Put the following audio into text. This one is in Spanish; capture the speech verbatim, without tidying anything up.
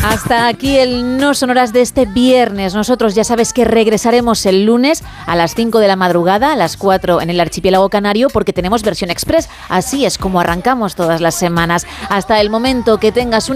Hasta aquí el No Sonoras de este viernes. Nosotros ya sabes que regresaremos el lunes a las cinco de la madrugada, a las cuatro en el archipiélago canario, porque tenemos versión express. Así es como arrancamos todas las semanas. Hasta el momento, que tengas un